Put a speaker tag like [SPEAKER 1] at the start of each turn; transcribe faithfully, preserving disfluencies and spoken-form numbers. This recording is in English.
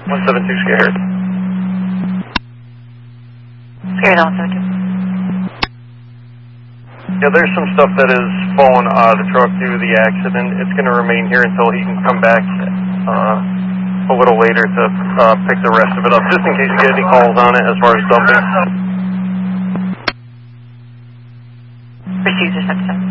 [SPEAKER 1] one seven two scared.
[SPEAKER 2] Scared one seven two.
[SPEAKER 1] Yeah, there's some stuff that has fallen out of the truck due to the accident. It's going to remain here until he can come back uh, a little later to uh, pick the rest of it up, just in case you get any calls on it as far as dumping.
[SPEAKER 2] Receiver seven seven.